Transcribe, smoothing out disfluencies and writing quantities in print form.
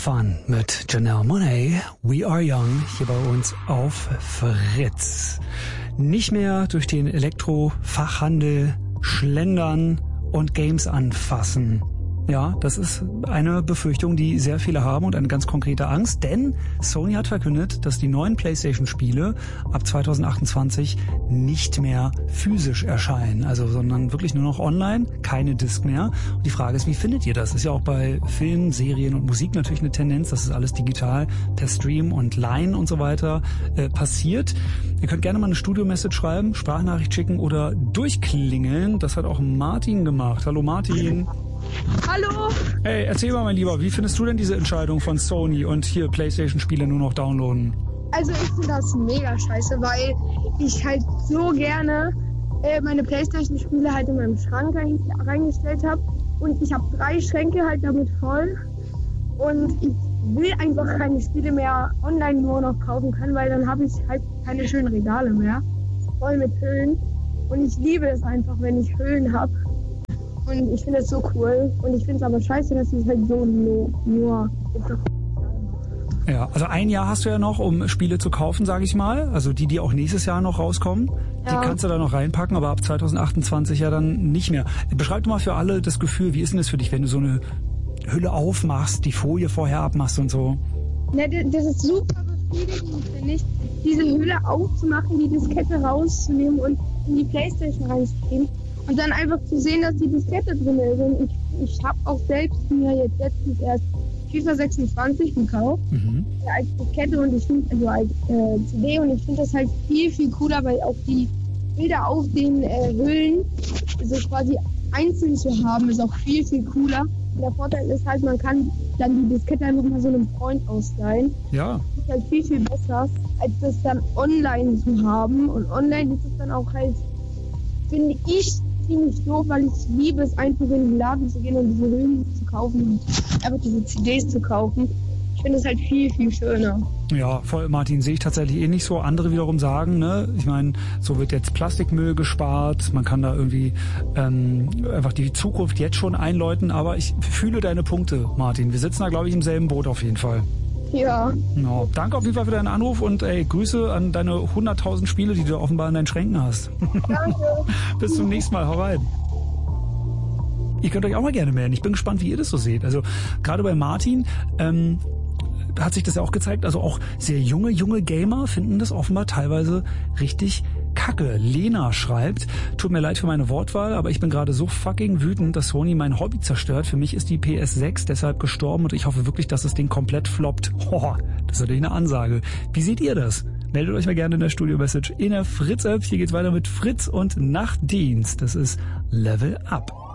Fun mit Janelle Monáe, We Are Young, hier bei uns auf Fritz. Nicht mehr durch den Elektrofachhandel schlendern und Games anfassen. Ja, das ist eine Befürchtung, die sehr viele haben und eine ganz konkrete Angst, denn Sony hat verkündet, dass die neuen PlayStation-Spiele ab 2028 nicht mehr physisch erscheinen, also sondern wirklich nur noch online, keine Disc mehr. Und die Frage ist, wie findet ihr das? Ist ja auch bei Film, Serien und Musik natürlich eine Tendenz, dass es alles digital per Stream und Line und so weiter passiert. Ihr könnt gerne mal eine Studio-Message schreiben, Sprachnachricht schicken oder durchklingeln. Das hat auch Martin gemacht. Hallo Martin. Hallo! Hey, erzähl mal, mein Lieber, wie findest du denn diese Entscheidung von Sony und hier PlayStation-Spiele nur noch downloaden? Also ich finde das mega scheiße, weil ich halt so gerne meine PlayStation-Spiele halt in meinem Schrank reingestellt habe. Und ich habe 3 Schränke halt damit voll. Und ich will einfach keine Spiele mehr online nur noch kaufen können, weil dann habe ich halt keine schönen Regale mehr. Voll mit Hüllen. Und ich liebe es einfach, wenn ich Hüllen habe. Und ich finde das so cool. Und ich finde es aber scheiße, dass es halt so nur Ja, also ein Jahr hast du ja noch, um Spiele zu kaufen, sage ich mal. Also die auch nächstes Jahr noch rauskommen. Ja. Die kannst du da noch reinpacken, aber ab 2028 ja dann nicht mehr. Beschreib doch mal für alle das Gefühl, wie ist denn das für dich, wenn du so eine Hülle aufmachst, die Folie vorher abmachst und so? Ne, das ist super befriedigend, finde ich, diese Hülle aufzumachen, die Diskette rauszunehmen und in die PlayStation reinzugeben. Und dann einfach zu sehen, dass die Diskette drin ist. Und ich habe auch selbst mir jetzt letztens erst FIFA 26 gekauft, als Diskette und ich finde, also als CD, und ich finde das halt viel, viel cooler, weil auch die Bilder auf den Hüllen so quasi einzeln zu haben, ist auch viel, viel cooler. Und der Vorteil ist halt, man kann dann die Diskette einfach mal so einem Freund ausleihen. Ja. Das ist halt viel, viel besser, als das dann online zu haben. Und online ist es dann auch halt, finde ich, ziemlich doof, weil ich liebe es, einfach in den Laden zu gehen und diese Hüllen zu kaufen und einfach diese CDs zu kaufen. Ich finde es halt viel, viel schöner. Ja, voll, Martin, sehe ich tatsächlich eh nicht so. Andere wiederum sagen, ne, ich meine, so wird jetzt Plastikmüll gespart, man kann da irgendwie einfach die Zukunft jetzt schon einläuten, aber ich fühle deine Punkte, Martin. Wir sitzen da, glaube ich, im selben Boot auf jeden Fall. Ja. No. Danke auf jeden Fall für deinen Anruf und Grüße an deine 100.000 Spiele, die du offenbar in deinen Schränken hast. Danke. Bis zum nächsten Mal, hau rein. Ihr könnt euch auch mal gerne melden. Ich bin gespannt, wie ihr das so seht. Also gerade bei Martin hat sich das ja auch gezeigt, also auch sehr junge Gamer finden das offenbar teilweise richtig kacke. Lena schreibt, tut mir leid für meine Wortwahl, aber ich bin gerade so fucking wütend, dass Sony mein Hobby zerstört. Für mich ist die PS6 deshalb gestorben und ich hoffe wirklich, dass das Ding komplett floppt. Oh, das ist natürlich eine Ansage. Wie seht ihr das? Meldet euch mal gerne in der Studio-Message in der Fritz-App. Hier geht's weiter mit Fritz und Nachtdienst. Das ist Level Up.